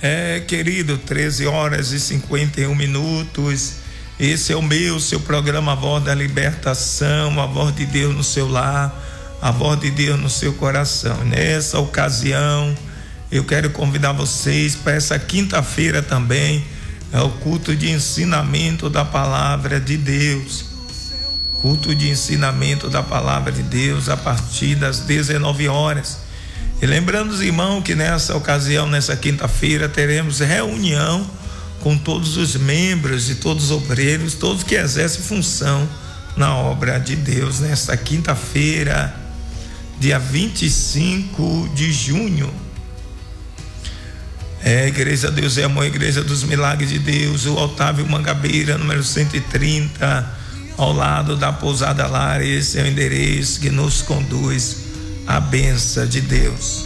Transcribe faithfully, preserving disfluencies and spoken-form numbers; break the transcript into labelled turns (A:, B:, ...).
A: É, querido, treze horas e cinquenta e um minutos. Esse é o meu, seu programa A Voz da Libertação, a voz de Deus no seu lar, a voz de Deus no seu coração. Nessa ocasião, eu quero convidar vocês para essa quinta-feira também, é o culto de ensinamento da palavra de Deus. Culto de ensinamento da palavra de Deus a partir das dezenove horas. E lembrando os irmãos que nessa ocasião, nessa quinta-feira, teremos reunião com todos os membros e todos os obreiros, todos que exercem função na obra de Deus, nesta quinta-feira, dia vinte e cinco de junho. É, Igreja Deus é Amor, Igreja dos Milagres de Deus, o Otávio Mangabeira, número cento e trinta, ao lado da Pousada Lar. Esse é o endereço que nos conduz à bênção de Deus.